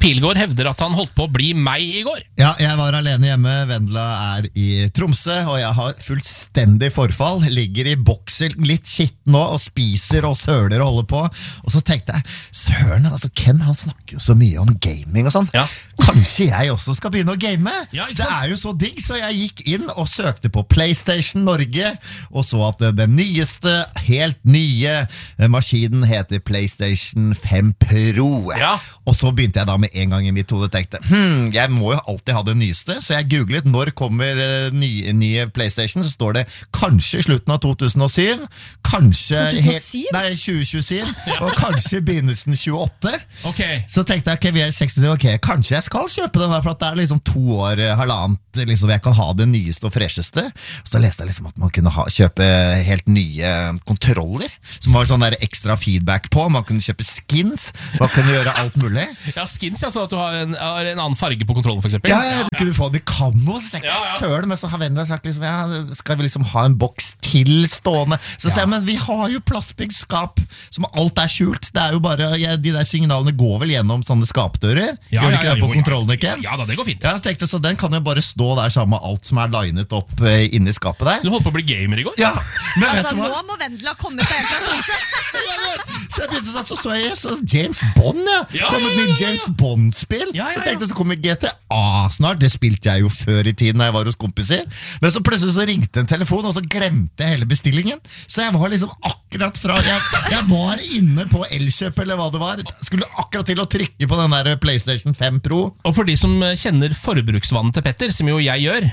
Pilgaard hevder at han holdt på å bli meg I går. Ja, jeg var alene hjemme, Vendela I Tromsø, og jeg har fullstendig forfall, ligger I bokser litt skitten nå, og spiser og søler og holder på, og så tenkte jeg, søren, altså Ken han snakker jo så mye om gaming og sånn, Ja. Kanskje jeg også skal begynne å game? Ja, ikke det sant? jo så digg, så jeg gikk inn og søkte på PlayStation Norge, og så at den nyeste, helt nye maskinen heter PlayStation 5 Pro. Ja. Og så begynte jeg da med en gang I mitt hode og tenkte, jeg må jo alltid ha det nyeste, så jeg googlet når kommer nye PlayStation, så står det kanskje slutten av 2007, kanskje 2007? Nei, 2027, og kanskje begynnelsen 28. Ok. Så tenkte jeg, ok, vi 60, ok, kanskje jeg skal kjøpe den der, for at det liksom 2 år, halvannet, liksom jeg kan ha det nyeste og fresheste. Så leste jeg liksom at man kunne kjøpe helt nye kontroller, som var sånn der ekstra feedback på, man kunne kjøpe skins, man kunne gjøre alt mulig. Ja, skins, altså at du har en annen farge på kontrollen, for eksempel. Ja, du kunne få det I kammo, så tenkte jeg, søren, men så har Vendela sagt liksom, ja, skal vi liksom ha en boks til stående? Så sier jeg, men vi har jo plastbyggskap, som alt skjult, det jo bare, de der signalene går vel gjennom sånne skapdører, gjør det ikke det på kontrollen, ikke? Ja da, det går fint. Ja, så tenkte jeg, så den kan jo bare stå der sammen med alt som linet opp inni skapet der. Du holdt på å bli gamer I går? Ja, men vet Altså, du hva? nå må Vendela komme seg helt fra Tromsø. Så jeg begynte så jeg så James Bond, Ja, kom et ja, ja, nytt James Bond-spill. Ja, ja, ja. Så tenkte jeg, så kommer GTA snart. Det spilte jeg jo før I tiden da jeg var hos kompiser. Men så plutselig så ringte en telefon, og så glemte jeg hele bestillingen. Så jeg var liksom akkurat fra jeg var inne på Elkjøp eller hva det var. Skulle akkurat til å trykke på den der PlayStation 5 Pro. Og for de som kjenner forbruksvanen til Petter, som jo jeg gjør,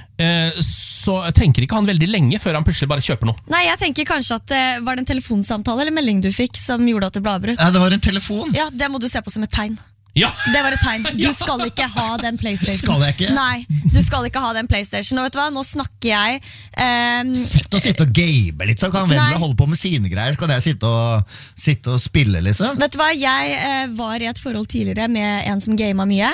så tenker ikke han veldig lenge før han plutselig bare kjøper noe. Nei, jeg tenker kanskje at var det en telefonsamtale eller melding du fikk som gjorde at du ble avbrutt? Ja, det var en telefon. Ja, det må du se på som et tegn. Ja! Det var et tegn. Du skal ikke ha den PlayStation. Skal jeg ikke? Nei, du skal ikke ha den PlayStation. Og vet du hva, nå snakker jeg Fett å sitte og game litt, så kan Vendela Nei. holde på med sine greier. Så kan jeg sitte og spille, liksom. Vet du hva, jeg var I et forhold tidligere med en som gamet mye.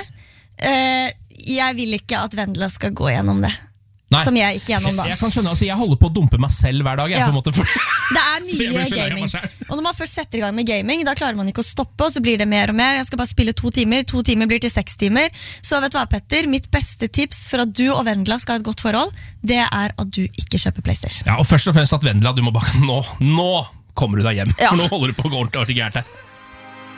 Jeg vil ikke at Vendela skal gå gjennom det. Nei. Som jeg gikk gjennom da. Jeg kan skjønne at jeg holder på å dumpe meg selv hver dag, jeg, Ja. på en måte, for Det jeg mye blir så lei av gaming. meg selv. Og når man først setter I gang med gaming, da klarer man ikke å stoppe, og så blir det mer og mer. Jeg skal bare spille 2 timer, 2 timer blir til 6 timer. Så vet du hva, Petter, mitt beste tips for at du og Vendela skal ha et godt forhold, det at du ikke kjøper PlayStation. Ja, og først og fremst at Vendela, du må bare, nå kommer du deg hjem, Ja. for nå holder du på å gå ordentlig gærent her.